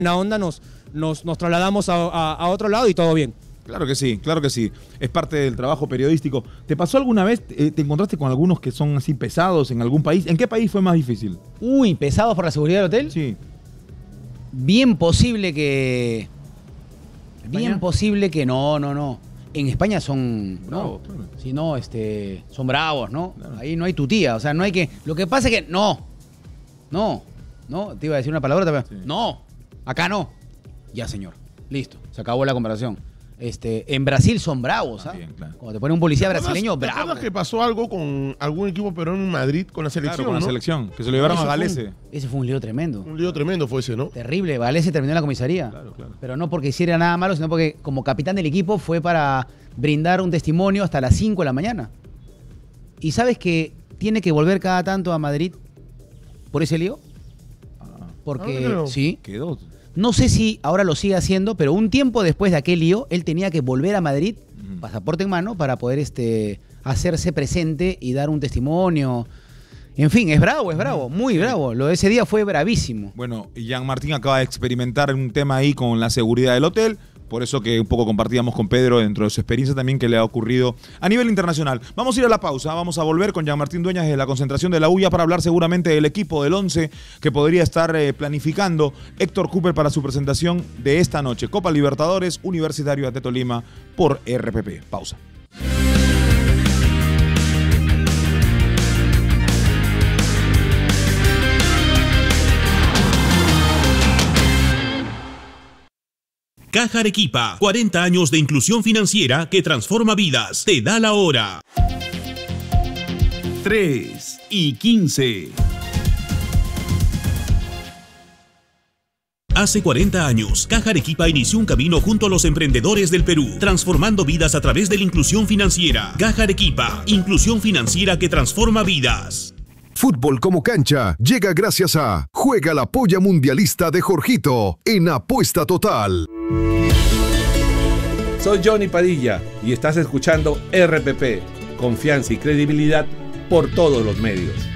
buena onda nos trasladamos a otro lado y todo bien. Claro que sí, claro que sí. Es parte del trabajo periodístico. ¿Te pasó alguna vez, te encontraste con algunos que son así pesados en algún país? ¿En qué país fue más difícil? Uy, ¿pesados por la seguridad del hotel? Sí. Bien posible que... ¿España? Bien posible que no. En España son... Bravos, no, claro. si no, son bravos, ¿no? Claro. Ahí no hay tutía, o sea, no hay que... Lo que pasa es que no, te iba a decir una palabra, Sí. no, acá no. Ya, señor, listo, se acabó la comparación. En Brasil son bravos, ¿sabes? También, claro. Cuando te ponen un policía brasileño, ¿Te bravo. acuerdas que pasó algo con algún equipo peruano en Madrid con la selección? Claro, con la ¿no? selección, que se lo llevaron Eso a fue Galese. Ese fue un lío tremendo. Un lío tremendo fue ese, ¿no? Terrible, Valese terminó en la comisaría. Claro. Pero no porque hiciera nada malo, sino porque como capitán del equipo fue para brindar un testimonio hasta las 5 de la mañana. ¿Y sabes que tiene que volver cada tanto a Madrid por ese lío? Porque, claro. sí, Quedó. no sé si ahora lo sigue haciendo, pero un tiempo después de aquel lío, él tenía que volver a Madrid, pasaporte en mano, para poder hacerse presente y dar un testimonio. En fin, es bravo, muy bravo. Lo de ese día fue bravísimo. Bueno, y Jean Martín acaba de experimentar un tema ahí con la seguridad del hotel. Por eso que un poco compartíamos con Pedro dentro de su experiencia también que le ha ocurrido a nivel internacional. Vamos a ir a la pausa, vamos a volver con Jean Martín Dueñas de la concentración de la UIA para hablar seguramente del equipo del 11 que podría estar planificando Héctor Cooper para su presentación de esta noche. Copa Libertadores, Universitario de Tolima por RPP. Pausa. Caja Arequipa, 40 años de inclusión financiera que transforma vidas. Te da la hora. 3:15. Hace 40 años, Caja Arequipa inició un camino junto a los emprendedores del Perú, transformando vidas a través de la inclusión financiera. Caja Arequipa, inclusión financiera que transforma vidas. Fútbol como cancha llega gracias a Juega la Polla Mundialista de Jorgito en Apuesta Total. Soy Johnny Padilla y estás escuchando RPP, confianza y credibilidad por todos los medios.